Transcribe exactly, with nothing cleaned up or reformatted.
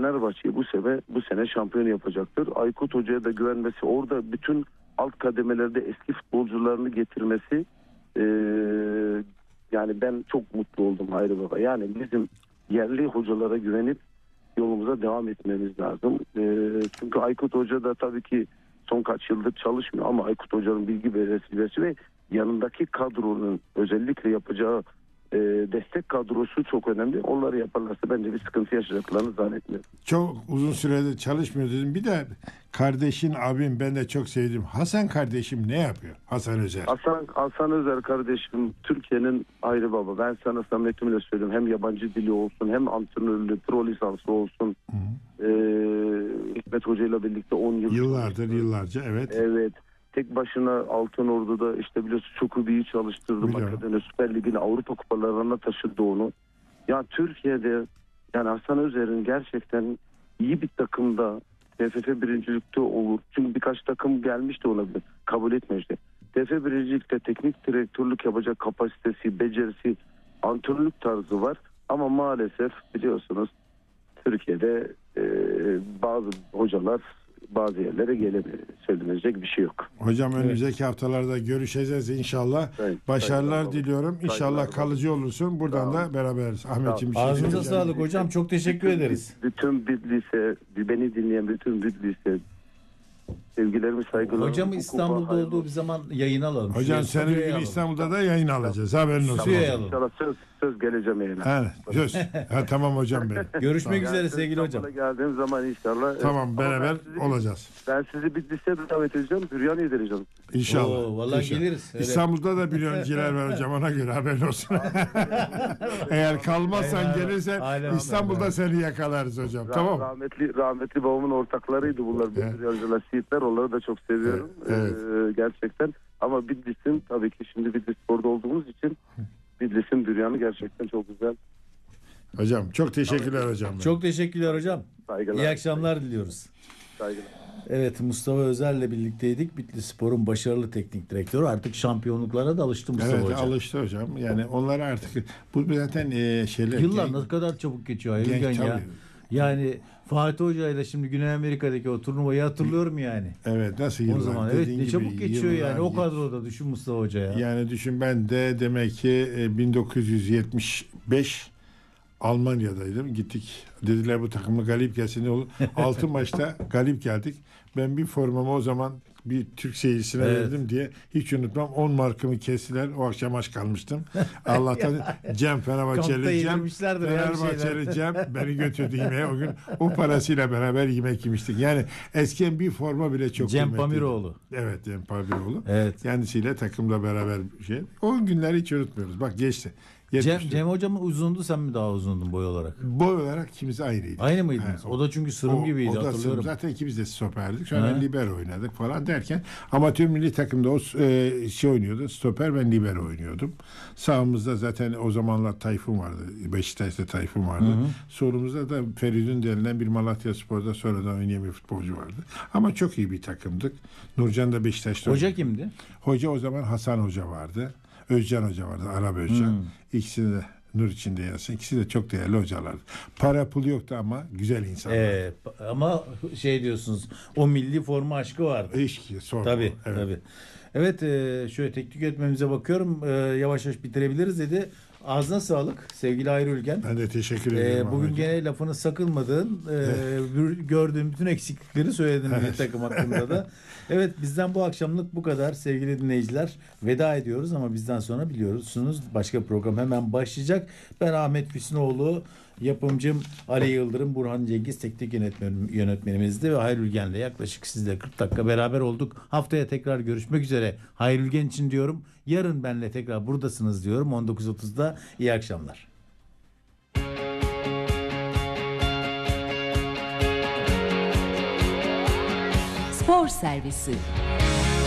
Fenerbahçe'yi bu sene bu sene şampiyon yapacaktır. Aykut Hoca'ya da güvenmesi, orada bütün alt kademelerde eski futbolcularını getirmesi, e, yani ben çok mutlu oldum Hayri Baba. Yani bizim yerli hocalara güvenip yolumuza devam etmemiz lazım. E, çünkü Aykut Hoca da tabii ki son kaç yıldır çalışmıyor ama Aykut Hoca'nın bilgi vesilesi ve yanındaki kadronun özellikle yapacağı e, destek kadrosu çok önemli. Onları yaparlarsa bence bir sıkıntı yaşayacaklarını zannetmiyorum. Çok uzun süredir çalışmıyor dedim. Bir de kardeşin, abim, ben de çok sevdim. Hasan kardeşim ne yapıyor? Hasan Özer. Hasan, Hasan Özer kardeşim Türkiye'nin ayrı baba. Ben sana samimiyetimle söylüyorum. Hem yabancı dili olsun, hem antrenörlüğü, pro lisansı olsun. Hı hı. Ee, Hikmet Hoca ile birlikte on yıl. Yıllardır, çalıştı. yıllarca evet. Evet. Tek başına Altınordu'da işte biliyorsun Çukubi'yi çalıştırdı. Makedonya Süper Ligi'ni, Avrupa kupalarına taşıdı onu. Ya Türkiye'de yani Hasan Özer'in gerçekten iyi bir takımda T F F birincilikte olur. Çünkü birkaç takım gelmişti olabilir. Kabul etmemişti. T F F birincilikte teknik direktörlük yapacak kapasitesi, becerisi, antrenörlük tarzı var. Ama maalesef biliyorsunuz Türkiye'de e, bazı hocalar bazı yerlere gelemiyor. Söylenecek bir şey yok. Hocam önümüzdeki evet. haftalarda görüşeceğiz inşallah. Evet, Başarılar saygılar diliyorum. Saygılar İnşallah kalıcı olursun. Buradan da beraberiz. Ahmetciğim bir şey Ağzınıza sağlık hocam. Çok teşekkür bütün, ederiz. Bütün Bitlis'e, beni dinleyen bütün Bitlis'e sevgilerimi, saygılarımı. Hocamı İstanbul'da olduğu bir zaman yayın alalım. Hocam senin gibi İstanbul'da da yayın alacağız. Haberin olsun. İnşallah söz, söz geleceğim yayına. Ha, söz. Ha, tamam hocam benim. Görüşmek tamam. üzere yani sevgili hocam. Geldiğim zaman inşallah. Tamam beraber ben sizi, olacağız. Ben sizi Bitlis'e davet edeceğim. Büryan yedireceğim. İnşallah. Oo, vallahi İnşallah. geliriz. Evet. İstanbul'da da büryanciler var hocam, ona göre haberin olsun. Eğer kalmazsan aynen, gelirsen aynen, İstanbul'da aynen. Seni yakalarız hocam. Rah- tamam. Rahmetli rahmetli babamın ortaklarıydı bunlar. Evet. Büryancılar, Siirtler. Onları da çok seviyorum. Evet. Ee, gerçekten. Ama Bitlis'in tabii ki şimdi Bitlis Spor'da olduğumuz için Bitlis'in büryanı gerçekten çok güzel. Hocam çok teşekkürler hocam. Çok teşekkürler hocam. Saygılar. İyi akşamlar diliyoruz. Saygılar. Evet, Mustafa Özer'le birlikteydik. Bitlis Spor'un başarılı teknik direktörü. Artık şampiyonluklara da alıştı Mustafa evet, Hoca. Evet alıştı hocam. Yani onlar artık bu zaten e, şeyler. Yıllar ne kadar çabuk geçiyor. Genç, ya. Yani Fatih Hoca ile şimdi Güney Amerika'daki o turnuvayı hatırlıyorum yani. Evet, nasıl yıllar. O zaman evet ne çabuk geçiyor yani. O kadroda düşün Mustafa Hoca ya. Yani düşün, ben de demek ki bin dokuz yüz yetmiş beş Almanya'daydım. Gittik. Dediler bu takımla galip gelsin ne olur. altı maçta galip geldik. Ben bir formamı o zaman bir Türk seyircisine evet. verdim diye hiç unutmam. on markamı kestiler. O akşam aç kalmıştım. Allah'tan Cem Fenerbahçeli Cem Fenerbahçeli Cem beni götürdü yemeğe. O gün o parasıyla beraber yemek yemiştik. Yani eskiden bir forma bile çok Cem Pamiroğlu. Evet, Cem Pamiroğlu. Evet. Kendisiyle takımla beraber şey. O günleri hiç unutmuyoruz. Bak geçti. Cem, Cem hocam uzundu, sen mi daha uzundun boy olarak? Boy olarak ikimiz aynıydık. Aynı mıydınız? Ha, o, o da çünkü sırım o, gibiydi, o da hatırlıyorum. Sırım. Zaten ikimiz de stoperdik. Sonra libero oynadık falan derken amatör milli takımda o e, şey oynuyordu. Stoper, ben libero oynuyordum. Sağımızda zaten o zamanlar Tayfun vardı. Beşiktaş'ta Tayfun vardı. Hı hı. Solumuzda da Feridun denilen bir Malatya Spor'da sonradan oynayan bir futbolcu vardı. Ama çok iyi bir takımdık. Nurcan da Beşiktaş'ta Hoca oynadı. Kimdi? Hoca o zaman Hasan Hoca vardı. Özcan Hoca vardı, Arap Özcan. Hmm. İkisini de nur içinde yatsın. İkisi de çok değerli hocalardı. Para pul yoktu ama güzel insanlar. Ee, ama şey diyorsunuz, o milli forma aşkı vardı. Eşki, sorma. Tabii, evet. tabii. Evet, e, şöyle teknik yönetmemize bakıyorum. E, yavaş yavaş bitirebiliriz dedi. Ağzına sağlık sevgili Hayri Ülgen. Ben de teşekkür ederim. Ee, bugün Ahmet. Gene lafını sakınmadığın, e, gördüğün bütün eksiklikleri söyledin bir takım hakkında da. Evet, bizden bu akşamlık bu kadar sevgili dinleyiciler. Veda ediyoruz ama bizden sonra biliyorsunuz başka program hemen başlayacak. Ben Ahmet Füsunoğlu, yapımcım Ali Yıldırım, Burhan Cengiz teknik yönetmenim, yönetmenimizdi ve Hayri Ülgen'le yaklaşık sizle kırk dakika beraber olduk. Haftaya tekrar görüşmek üzere. Hayri Ülgen için diyorum. Yarın benle tekrar buradasınız diyorum. on dokuz otuzda iyi akşamlar. Spor Servisi.